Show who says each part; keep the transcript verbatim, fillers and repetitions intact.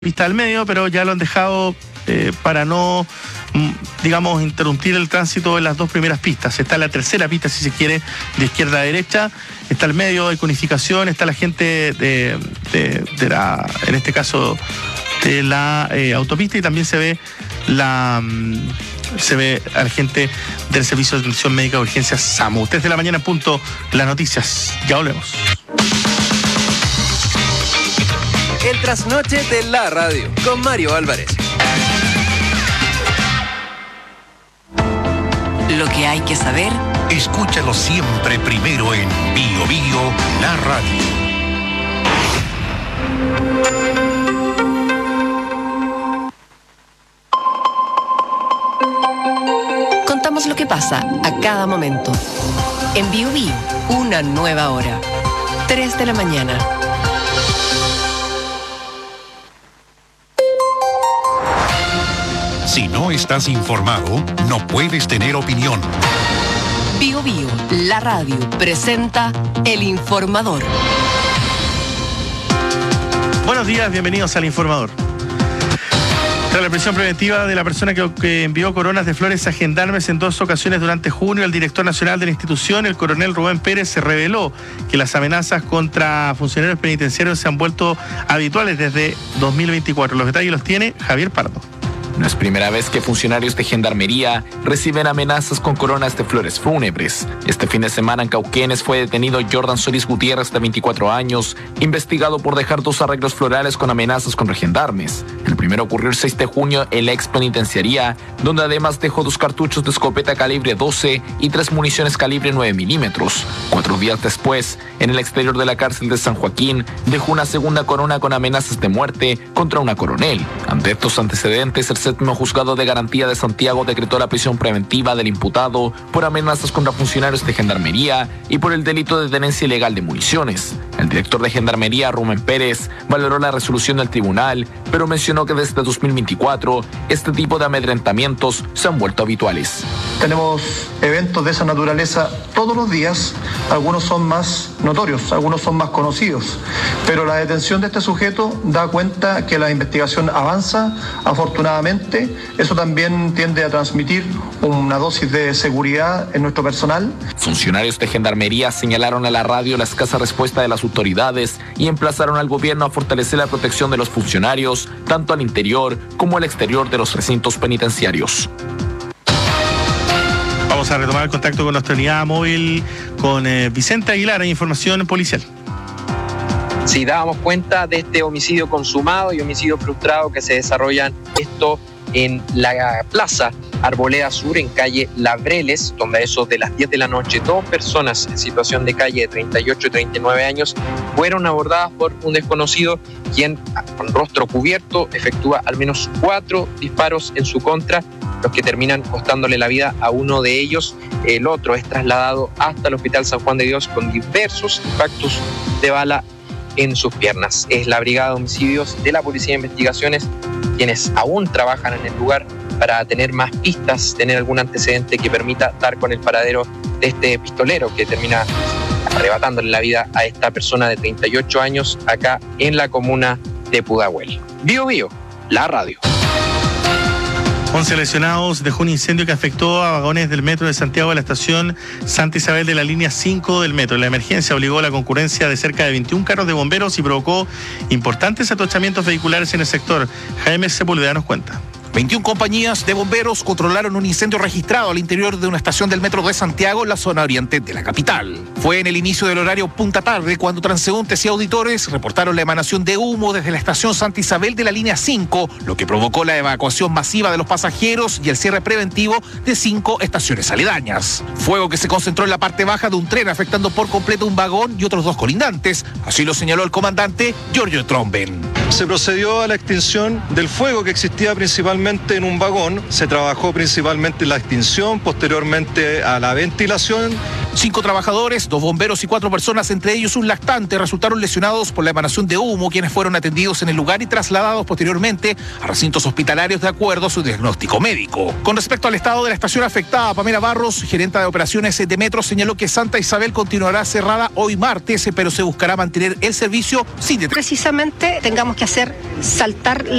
Speaker 1: pista del medio, pero ya lo han dejado eh, para no, digamos, interrumpir el tránsito en las dos primeras pistas. Está la tercera pista, si se quiere, de izquierda a derecha. Está el medio, hay conificación, está la gente de, de, de la, en este caso, de la eh, autopista, y también se ve la se ve a la gente del Servicio de Atención Médica de Urgencias SAMU. Desde la mañana en punto, las noticias. Ya volvemos.
Speaker 2: El trasnoche de la radio con Mario Álvarez.
Speaker 3: Lo que hay que saber.
Speaker 4: Escúchalo siempre primero en Bio Bio, la radio.
Speaker 3: Contamos lo que pasa a cada momento. En Bio Bio, una nueva hora. tres de la mañana.
Speaker 4: Si no estás informado, no puedes tener opinión.
Speaker 3: Bio Bio, la radio, presenta El Informador.
Speaker 1: Buenos días, bienvenidos al Informador. Tras la prisión preventiva de la persona que, que envió coronas de flores a gendarmes en dos ocasiones durante junio, el director nacional de la institución, el coronel Rubén Pérez, se reveló que las amenazas contra funcionarios penitenciarios se han vuelto habituales desde dos mil veinticuatro. Los detalles los tiene Javier Pardo.
Speaker 5: No es primera vez que funcionarios de gendarmería reciben amenazas con coronas de flores fúnebres. Este fin de semana en Cauquenes fue detenido Jordan Solís Gutiérrez, de veinticuatro años, investigado por dejar dos arreglos florales con amenazas contra gendarmes. El primero ocurrió el seis de junio en la ex penitenciaría, donde además dejó dos cartuchos de escopeta calibre doce y tres municiones calibre nueve milímetros. Cuatro días después, en el exterior de la cárcel de San Joaquín, dejó una segunda corona con amenazas de muerte contra una coronel. Ante estos antecedentes, el séptimo juzgado de garantía de Santiago decretó la prisión preventiva del imputado por amenazas contra funcionarios de gendarmería y por el delito de tenencia ilegal de municiones. El director de gendarmería, Rubén Pérez, valoró la resolución del tribunal, pero mencionó que desde dos mil veinticuatro este tipo de amedrentamientos se han vuelto habituales.
Speaker 6: Tenemos eventos de esa naturaleza todos los días, algunos son más notorios, algunos son más conocidos, pero la detención de este sujeto da cuenta que la investigación avanza, afortunadamente. Eso también tiende a transmitir una dosis de seguridad en nuestro personal.
Speaker 5: Funcionarios de gendarmería señalaron a la radio la escasa respuesta de las autoridades y emplazaron al gobierno a fortalecer la protección de los funcionarios, tanto al interior como al exterior de los recintos penitenciarios.
Speaker 1: Vamos a retomar el contacto con nuestra unidad móvil, con eh, Vicente Aguilar, en información policial.
Speaker 7: Sí, dábamos cuenta de este homicidio consumado y homicidio frustrado que se desarrollan esto en la plaza Arboleda Sur, en calle Labreles, donde a eso de las diez de la noche, dos personas en situación de calle de treinta y ocho y treinta y nueve años fueron abordadas por un desconocido, quien con rostro cubierto efectúa al menos cuatro disparos en su contra, los que terminan costándole la vida a uno de ellos. El otro es trasladado hasta el Hospital San Juan de Dios con diversos impactos de bala en sus piernas. Es la Brigada de Homicidios de la Policía de Investigaciones quienes aún trabajan en el lugar para tener más pistas, tener algún antecedente que permita dar con el paradero de este pistolero que termina arrebatándole la vida a esta persona de treinta y ocho años acá en la comuna de Pudahuel. Bio Bio, la radio.
Speaker 1: once lesionados dejó un incendio que afectó a vagones del metro de Santiago de la estación Santa Isabel de la línea cinco del metro. La emergencia obligó a la concurrencia de cerca de veintiún carros de bomberos y provocó importantes atochamientos vehiculares en el sector. Jaime Sepúlveda nos cuenta.
Speaker 8: veintiún compañías de bomberos controlaron un incendio registrado al interior de una estación del metro de Santiago en la zona oriente de la capital. Fue en el inicio del horario punta tarde cuando transeúntes y auditores reportaron la emanación de humo desde la estación Santa Isabel de la línea cinco, lo que provocó la evacuación masiva de los pasajeros y el cierre preventivo de cinco estaciones aledañas. Fuego que se concentró en la parte baja de un tren, afectando por completo un vagón y otros dos colindantes. Así lo señaló el comandante Giorgio Tromben.
Speaker 9: Se procedió a la extinción del fuego que existía principalmente en un vagón. Se trabajó principalmente en la extinción, posteriormente a la ventilación
Speaker 8: Cinco trabajadores, dos bomberos y cuatro personas, entre ellos un lactante, resultaron lesionados por la emanación de humo, quienes fueron atendidos en el lugar y trasladados posteriormente a recintos hospitalarios de acuerdo a su diagnóstico médico. Con respecto al estado de la estación afectada, Pamela Barros, gerenta de operaciones de Metro, señaló que Santa Isabel continuará cerrada hoy martes, pero se buscará mantener el servicio sin detención.
Speaker 10: Precisamente tengamos que hacer saltar la